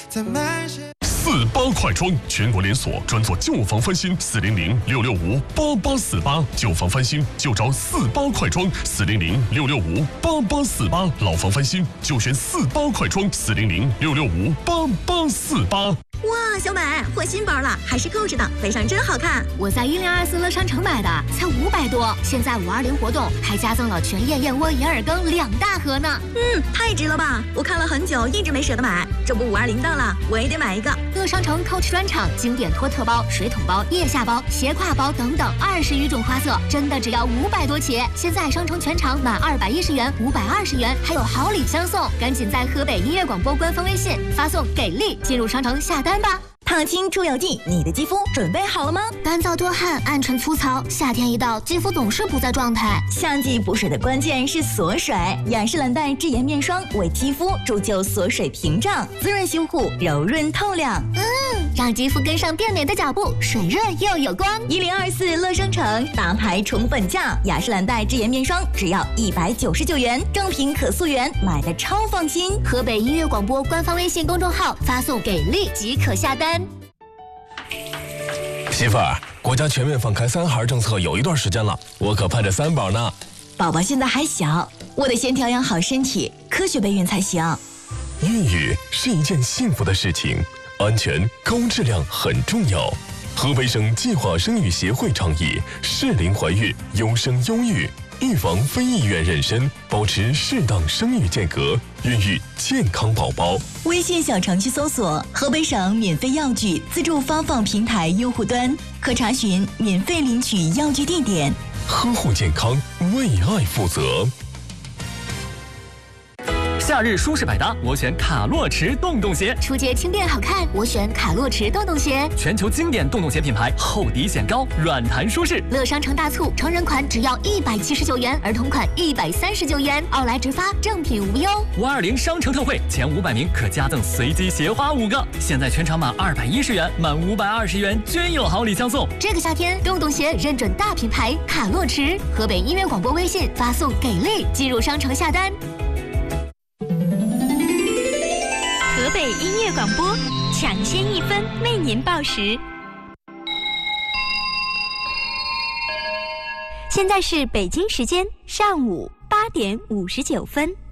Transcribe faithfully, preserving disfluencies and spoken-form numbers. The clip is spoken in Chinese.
四八快装，全国连锁，专做旧房翻新，四零零六六五八八四八，旧房翻新就找四八快装，四零零六六五八八四八，老房翻新就选四八快装，四零零六六五八八四八。 哇，小美换新包了，还是购置的，背上真好看。 我在一零二四乐商城买的，才五百多。现在五二零活动还加赠了全叶燕窝银耳羹两大盒呢。 嗯，太值了吧！我看了很久，一直没舍得买。这不五二零到了，我也得买一个。 乐商城 Coach 专场经典托特包、水桶包、腋下包、斜挎包等等二十余种花色，真的只要五百多起。现在商城全场满二百一十元、五百二十元，还有好礼相送。赶紧在河北音乐广播官方微信发送“给力”进入商城下单吧。 烫青出油剂，你的肌肤准备好了吗？ 干燥多汗、暗沉粗糙，夏天一到，肌肤总是不在状态。 夏季补水的关键是锁水，雅诗兰黛智妍面霜为肌肤铸就锁水屏障，滋润修护，柔润透亮。 嗯，让肌肤跟上变美的脚步，水润又有光。 一零二四乐商城大牌宠本价，雅诗兰黛智妍面霜只要一百九十九元，正品可溯源，买的超放心。 河北音乐广播官方微信公众号发送“给力”即可下单。 媳妇儿，国家全面放开三孩政策有一段时间了，我可盼着三宝呢。 宝宝现在还小，我得先调养好身体，科学备孕才行。 孕育是一件幸福的事情，安全高质量很重要。河北省计划生育协会倡议适龄怀孕，优生优育，预防非意愿妊娠，保持适当生育间隔，孕育健康宝宝。 微信小程序搜索河北省免费药具自助发放平台用户端，可查询免费领取药具地点。 呵护健康，为爱负责。 夏日舒适百搭，我选卡洛驰洞洞鞋。 出街轻便好看，我选卡洛驰洞洞鞋。 全球经典洞洞鞋品牌，厚底显高，软弹舒适。 乐商城大促，成人款只要一百七十九元，儿童款一百三十九元，奥莱直发，正品无忧。 五二零商城特惠，前五百名可加赠随机鞋花五个。现在全场满二百一十元，满五百二十元均有好礼相送。 这个夏天，洞洞鞋认准大品牌卡洛驰。河北音乐广播微信发送“给力”进入商城下单。 河北音乐广播，抢先一分为您报时。现在是北京时间上午八点五十九分。